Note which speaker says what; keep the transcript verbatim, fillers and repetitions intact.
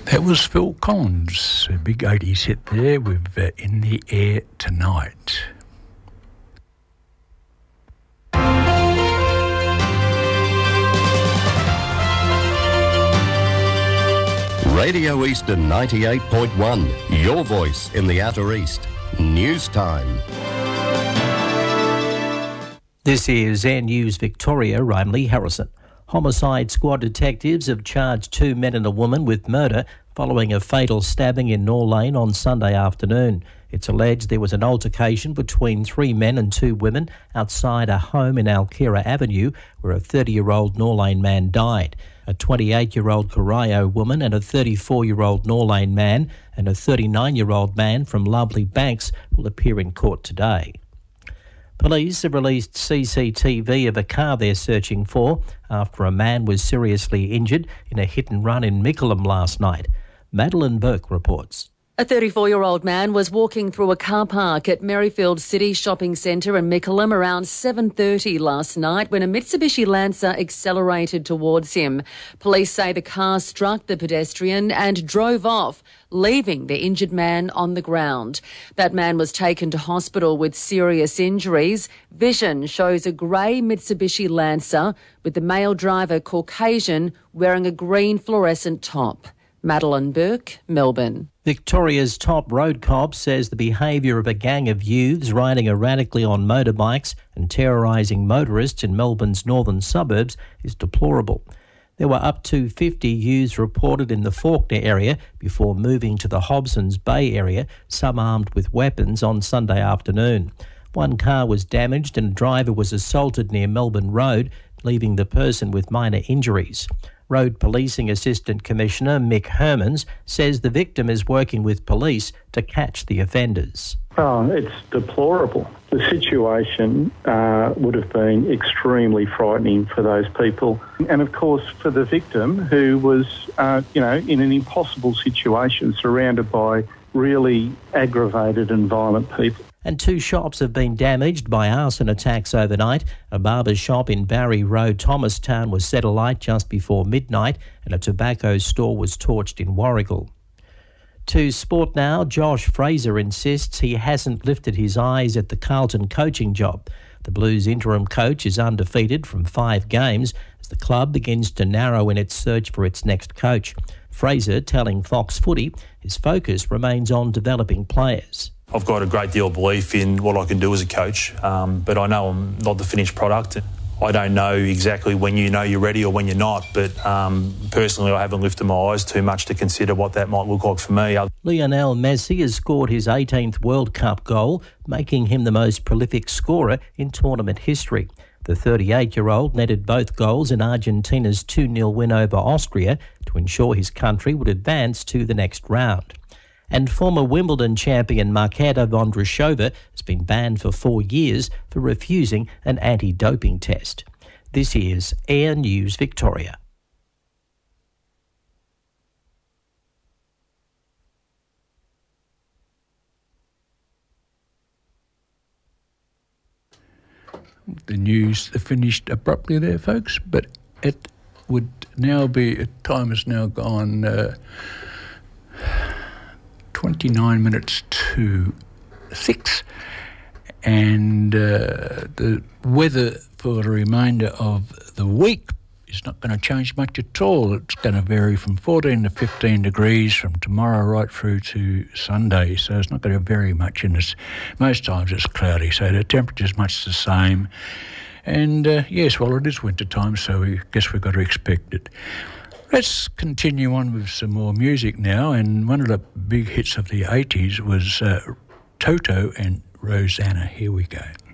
Speaker 1: That was Phil Collins, a big eighties hit there with uh, In the Air Tonight.
Speaker 2: Radio Eastern ninety-eight point one, your voice in the Outer East. News time.
Speaker 3: This is Air News Victoria. I'm Lee Harrison. Homicide squad detectives have charged two men and a woman with murder following a fatal stabbing in Norlane on Sunday afternoon. It's alleged there was an altercation between three men and two women outside a home in Alkira Avenue where a thirty-year-old Norlane man died. A twenty-eight-year-old Corio woman and a thirty-four-year-old Norlane man and a thirty-nine-year-old man from Lovely Banks will appear in court today. Police have released C C T V of a car they're searching for after a man was seriously injured in a hit and run in Mickleham last night. Madeline Burke reports.
Speaker 4: A thirty-four-year-old man was walking through a car park at Merrifield City Shopping Centre in Mickleham around seven thirty last night when a Mitsubishi Lancer accelerated towards him. Police say the car struck the pedestrian and drove off, leaving the injured man on the ground. That man was taken to hospital with serious injuries. Vision shows a grey Mitsubishi Lancer with the male driver Caucasian wearing a green fluorescent top. Madeline Burke, Melbourne.
Speaker 3: Victoria's top road cop says the behaviour of a gang of youths riding erratically on motorbikes and terrorising motorists in Melbourne's northern suburbs is deplorable. There were up to fifty youths reported in the Fawkner area before moving to the Hobsons Bay area, some armed with weapons, on Sunday afternoon. One car was damaged and a driver was assaulted near Melbourne Road, leaving the person with minor injuries. Road Policing Assistant Commissioner Mick Hermans says the victim is working with police to catch the offenders.
Speaker 5: Oh, it's deplorable. The situation uh, would have been extremely frightening for those people. And of course, for the victim who was, uh, you know, in an impossible situation, surrounded by really aggravated and violent people.
Speaker 3: And two shops have been damaged by arson attacks overnight. A barber's shop in Barry Road, Thomastown, was set alight just before midnight, and a tobacco store was torched in Warragul. To sport now, Josh Fraser insists he hasn't lifted his eyes at the Carlton coaching job. The Blues interim coach is undefeated from five games as the club begins to narrow in its search for its next coach. Fraser telling Fox Footy his focus remains on developing players.
Speaker 6: I've got a great deal of belief in what I can do as a coach, um, but I know I'm not the finished product. I don't know exactly when you know you're ready or when you're not, but um, personally I haven't lifted my eyes too much to consider what that might look like for me.
Speaker 3: Lionel Messi has scored his eighteenth World Cup goal, making him the most prolific scorer in tournament history. The thirty-eight-year-old netted both goals in Argentina's two nil win over Austria to ensure his country would advance to the next round. And former Wimbledon champion Marketa Vondrousova has been banned for four years for refusing an anti-doping test. This is Air News Victoria.
Speaker 1: The news finished abruptly there, folks, but it would now be, time has now gone uh, twenty-nine minutes to six, and uh, the weather for the remainder of the week is not going to change much at all. It's going to vary from fourteen to fifteen degrees from tomorrow right through to Sunday, so it's not going to vary much in this. Most times it's cloudy, so the temperature's much the same. And uh, yes, well, it is winter time, so we guess we've got to expect it. Let's continue on with some more music now, and one of the big hits of the eighties was uh, Toto and Rosanna. Here we go.